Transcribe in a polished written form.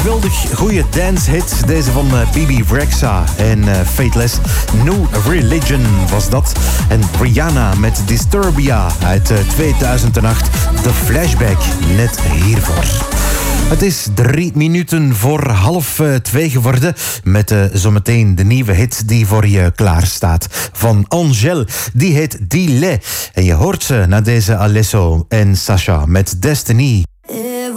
geweldig goede dancehit. Deze van Bibi Rexha en Fateless. New Religion was dat. En Rihanna met Disturbia uit 2008. The Flashback net hiervoor. Het is 3 minuten voor 1:30 geworden. Met zometeen de nieuwe hit die voor je klaar staat. Van Angèle. Die heet Delay. En je hoort ze na deze Alesso en Sasha met Destiny.